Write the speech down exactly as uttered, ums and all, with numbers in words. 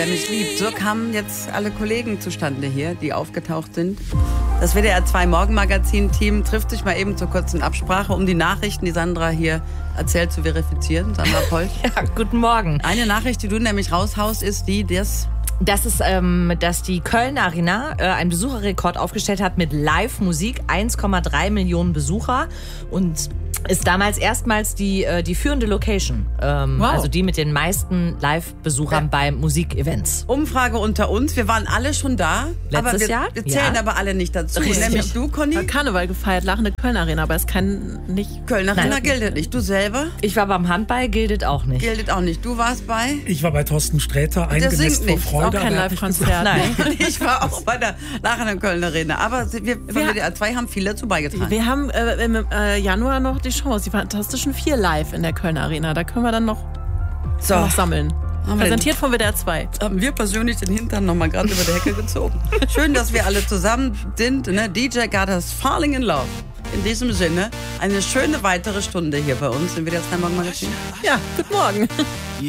Wer mich liebt. So kamen jetzt alle Kollegen zustande hier, die aufgetaucht sind. Das W D R zwei Morgenmagazin-Team trifft sich mal eben zur kurzen Absprache, um die Nachrichten, die Sandra hier erzählt, zu verifizieren. Sandra Polt. Ja, guten Morgen. Eine Nachricht, die du nämlich raushaust, ist die, dass... Das ist, ähm, dass die Köln Arena äh, einen Besucherrekord aufgestellt hat mit Live-Musik. eins Komma drei Millionen Besucher und ist damals erstmals die, äh, die führende Location. Ähm, wow. Also die mit den meisten Live-Besuchern ja. bei Musikevents. Umfrage unter uns. Wir waren alle schon da. Letztes aber wir, Jahr? Wir zählen ja. aber alle nicht dazu. Richtig. Nämlich du, Conny. Hat Karneval gefeiert, lachende Köln Arena, aber es kann nicht... Köln Arena Nein. gilt nicht. Du selber? Ich war beim Handball, gilt auch nicht. Gilt auch nicht. Du warst bei? Ich war bei Thorsten Sträter, eingenässt vor Freude. Auch kein Live-Konzert. Nein. Ich war auch bei der lachenden Köln Arena. Aber wir von W D R zwei haben viel dazu beigetragen. Wir haben äh, im äh, Januar noch die Chance, die Fantastischen Vier live in der Köln Arena. Da können wir dann noch, so. noch sammeln. Präsentiert von W D R zwei. Haben wir persönlich den Hintern noch mal gerade über die Hecke gezogen. Schön, dass wir alle zusammen sind. Ne? D J got us falling in love. In diesem Sinne, eine schöne weitere Stunde hier bei uns im W D R zwei Morgenmagazin. Ja, guten Morgen.